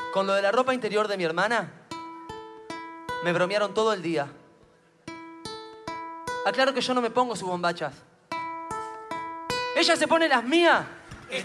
Con lo de la ropa interior de mi hermana, me bromearon todo el día. Aclaro que yo no me pongo sus bombachas. Ella se pone las mías